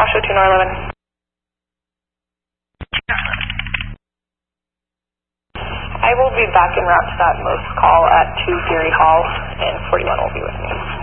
Osho 2 Nor 11. I will be back in route to that most call at 2 Geary Hall, and 41 will be with me.